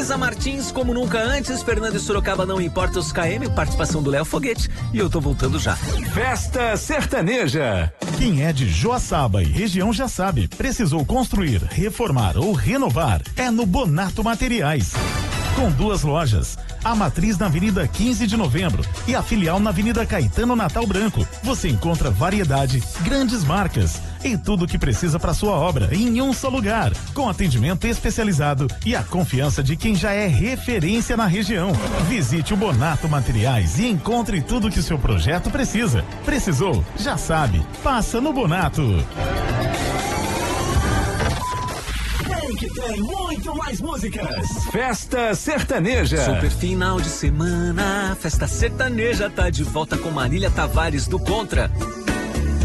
Luísa Martins, como nunca antes. Fernando e Sorocaba, não importa os KM. Participação do Léo Foguete. E eu tô voltando já. Festa Sertaneja. Quem é de Joaçaba e região já sabe. Precisou construir, reformar ou renovar? É no Bonato Materiais. Com 2 lojas, a matriz na Avenida 15 de Novembro e a filial na Avenida Caetano Natal Branco. Você encontra variedade, grandes marcas e tudo o que precisa para sua obra em um só lugar, com atendimento especializado e a confiança de quem já é referência na região. Visite o Bonato Materiais e encontre tudo que o seu projeto precisa. Precisou? Já sabe. Passa no Bonato. Que tem muito mais músicas. Festa Sertaneja. Super final de semana. Festa Sertaneja tá de volta com Marília Tavares do Contra.